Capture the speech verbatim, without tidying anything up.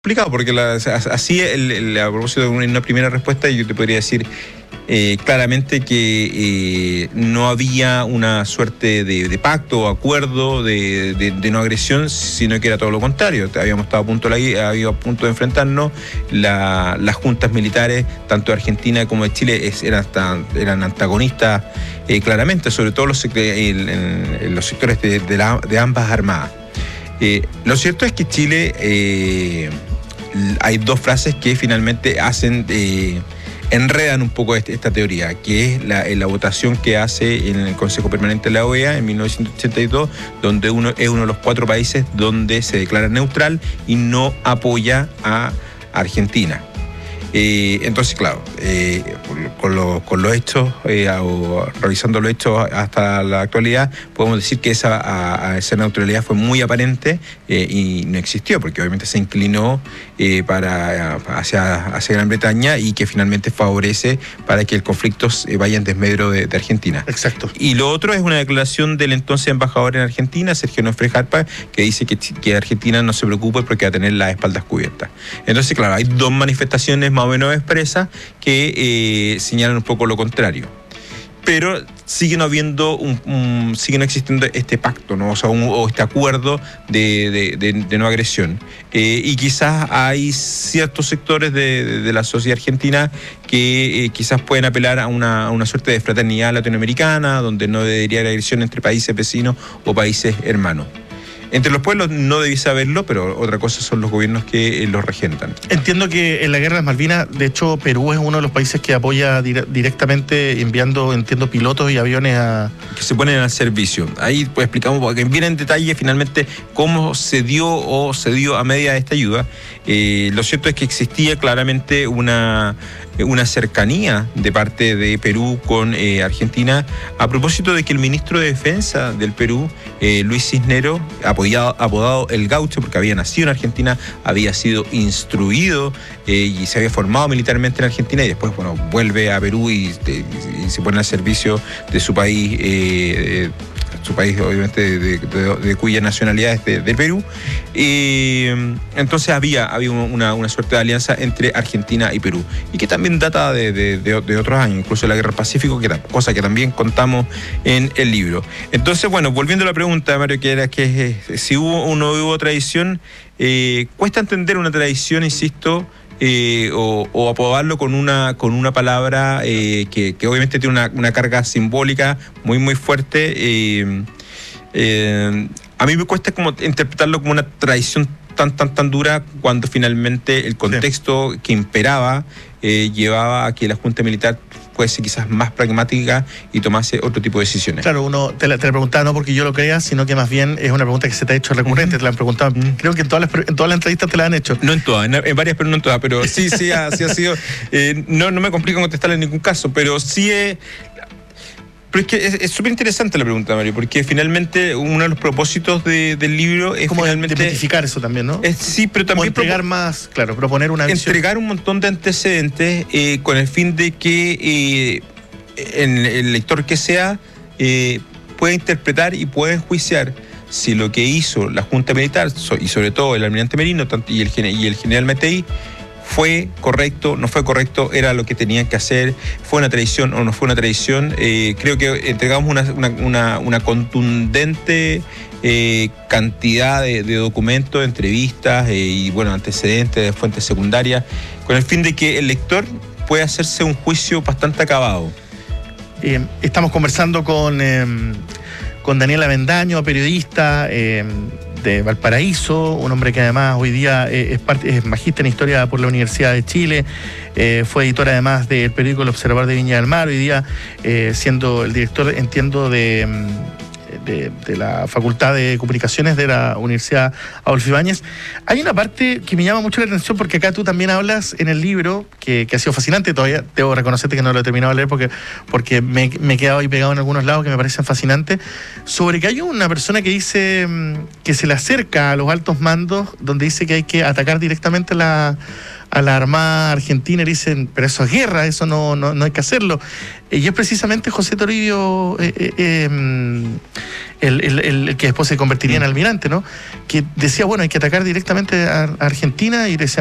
complicado, porque la, así, el, el, a propósito de una, una primera respuesta, yo te podría decir eh, claramente que eh, no había una suerte de, de pacto o acuerdo de, de, de no agresión, sino que era todo lo contrario. Habíamos estado a punto de, la, había a punto de enfrentarnos. La, las juntas militares, tanto de Argentina como de Chile, es, eran, eran antagonistas eh, claramente, sobre todo los, en, en los sectores de, de, la, de ambas armadas. Eh, lo cierto es que Chile, eh, hay dos frases que finalmente hacen, eh, enredan un poco este, esta teoría, que es la, la votación que hace en el Consejo Permanente de la O E A en mil novecientos ochenta y dos, donde uno es uno de los cuatro países donde se declara neutral y no apoya a Argentina. Eh, entonces, claro, eh, con, lo, con los hechos, eh, o revisando los hechos hasta la actualidad, podemos decir que esa, a, a esa neutralidad fue muy aparente eh, y no existió, porque obviamente se inclinó eh, para, hacia, hacia Gran Bretaña y que finalmente favorece para que el conflicto vaya en desmedro de, de Argentina. Exacto. Y lo otro es una declaración del entonces embajador en Argentina, Sergio Nofre Jarpa, que dice que, que Argentina no se preocupe porque va a tener las espaldas cubiertas. Entonces, claro, hay dos manifestaciones más o menos expresas que eh, señalan un poco lo contrario. Pero siguen habiendo un, un, siguen existiendo este pacto, ¿no? O sea, un, o este acuerdo de, de, de, de no agresión. Eh, y quizás hay ciertos sectores de, de, de la sociedad argentina que eh, quizás pueden apelar a una, a una suerte de fraternidad latinoamericana, donde no debería haber agresión entre países vecinos o países hermanos. Entre los pueblos no debiese haberlo, pero otra cosa son los gobiernos que los regentan. Entiendo que en la guerra de las Malvinas, de hecho, Perú es uno de los países que apoya dire- directamente enviando, entiendo, pilotos y aviones a... que se ponen al servicio. Ahí pues explicamos bien en detalle finalmente cómo se dio o se dio a medida de esta ayuda. Eh, lo cierto es que existía claramente una, una cercanía de parte de Perú con eh, Argentina, a propósito de que el ministro de Defensa del Perú, eh, Luis Cisneros, apoyado, apodado El Gaucho, porque había nacido en Argentina, había sido instruido eh, y se había formado militarmente en Argentina y después, bueno, vuelve a Perú y, de, y se pone al servicio de su país, eh, su país obviamente de, de, de cuya nacionalidad es de, de Perú. Eh, entonces había, había una, una suerte de alianza entre Argentina y Perú, y que también data de, de, de, de otros años, incluso de la Guerra del Pacífico, que era cosa que también contamos en el libro. Entonces, bueno, volviendo a la pregunta, Mario, que era que eh, si hubo o no hubo tradición, eh, cuesta entender una tradición, insisto, Eh, o, o apodarlo con una con una palabra eh, que, que obviamente tiene una, una carga simbólica muy muy fuerte. Eh, eh, a mí me cuesta como interpretarlo como una tradición tan tan tan dura cuando finalmente el contexto sí. que imperaba eh, llevaba a que la Junta Militar fuese quizás más pragmática y tomase otro tipo de decisiones. Claro, uno te la, te la preguntaba no porque yo lo crea, sino que más bien es una pregunta que se te ha hecho recurrente, uh-huh. te la han preguntado, uh-huh. creo que en todas, las, en todas las entrevistas te la han hecho. No en todas, en, en varias, pero no en todas, pero sí, sí, ha, sí ha sido, eh, no, no me complica contestarle en ningún caso, pero sí es... Pero es que es súper interesante la pregunta, Mario, porque finalmente uno de los propósitos de, del libro es como finalmente... demitificar eso también, ¿no? Es, sí, pero también... Como entregar propo- más, claro, proponer una visión. Entregar un montón de antecedentes eh, con el fin de que eh, en el lector que sea eh, pueda interpretar y pueda enjuiciar si lo que hizo la Junta Militar y sobre todo el almirante Merino y el, y el general Matei fue correcto, no fue correcto, era lo que tenían que hacer, fue una traición o no fue una traición. Eh, creo que entregamos una, una, una, una contundente eh, cantidad de, de documentos, entrevistas eh, y bueno, antecedentes de fuentes secundarias, con el fin de que el lector pueda hacerse un juicio bastante acabado. Eh, estamos conversando con, eh, con Daniel Avendaño, periodista eh, de Valparaíso, un hombre que además hoy día eh, es, parte, es magíster en Historia por la Universidad de Chile, eh, fue editor además del periódico El Observador de Viña del Mar, hoy día eh, siendo el director, entiendo, de... De, de la Facultad de Comunicaciones de la Universidad Adolfo Ibáñez. Hay una parte que me llama mucho la atención porque acá tú también hablas en el libro, que, que ha sido fascinante, todavía debo reconocerte que no lo he terminado de leer porque, porque me, me he quedado ahí pegado en algunos lados que me parecen fascinantes, sobre que hay una persona que dice que se le acerca a los altos mandos donde dice que hay que atacar directamente la, a la Armada Argentina y dicen, pero eso es guerra, eso no, no, no hay que hacerlo. Y es precisamente José Toribio eh, eh, eh, el, el, el, el que después se convertiría en almirante, ¿no? Que decía, bueno, hay que atacar directamente a Argentina y decía,